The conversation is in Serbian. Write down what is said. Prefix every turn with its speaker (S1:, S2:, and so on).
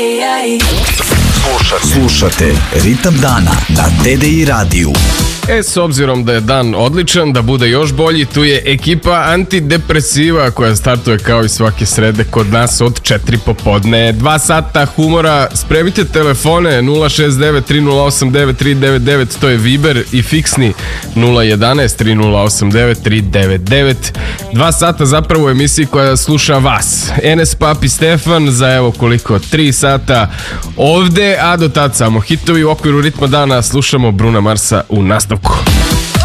S1: Slušate Ritam dana na TDI radiju.
S2: S obzirom da je dan odličan, da bude još bolji, tu je ekipa Antidepresiva koja startuje kao i svake srede kod nas od 4 popodne. 2 sata humora, spremite telefone 069 308 9399, to je Viber, i fiksni 011 308 9399. 2 sata zapravo u emisiji koja sluša vas. Enes, Papi, Stefan za evo koliko, 3 sata ovde, a do tad samo hitovi. U okviru Ritma dana slušamo Bruna Marsa u nastavku.